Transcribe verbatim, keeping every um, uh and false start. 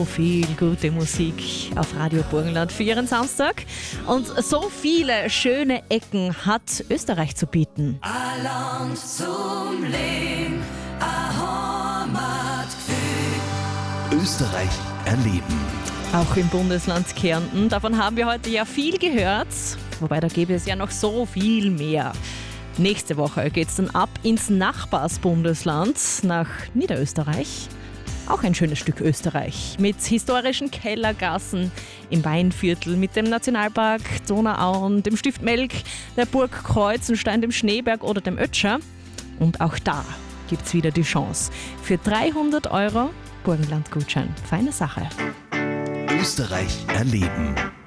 So viel gute Musik auf Radio Burgenland für Ihren Samstag. Und so viele schöne Ecken hat Österreich zu bieten. Ein Land zum Leben, ein Heimatgefühl. Österreich erleben. Auch im Bundesland Kärnten. Davon haben wir heute ja viel gehört. Wobei, da gäbe es ja noch so viel mehr. Nächste Woche geht es dann ab ins Nachbarsbundesland nach Niederösterreich. Auch ein schönes Stück Österreich mit historischen Kellergassen im Weinviertel, mit dem Nationalpark Donauauen, dem Stift Melk, der Burg Kreuzenstein, dem Schneeberg oder dem Ötscher. Und auch da gibt es wieder die Chance für dreihundert Euro Burgenland-Gutschein. Feine Sache. Österreich erleben.